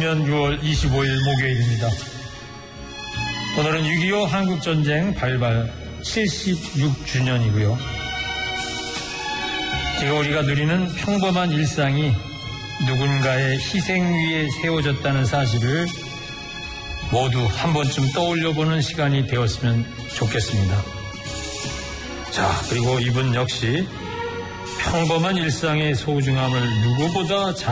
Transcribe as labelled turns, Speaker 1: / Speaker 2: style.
Speaker 1: 2009년 6월 25일 목요일입니다. 오늘은 6.25 한국전쟁 발발 76주년이고요. 지금 우리가 누리는 평범한 일상이 누군가의 희생 위에 세워졌다는 사실을 모두 한 번쯤 떠올려보는 시간이 되었으면 좋겠습니다. 자, 그리고 이분 역시 평범한 일상의 소중함을 누구보다 잘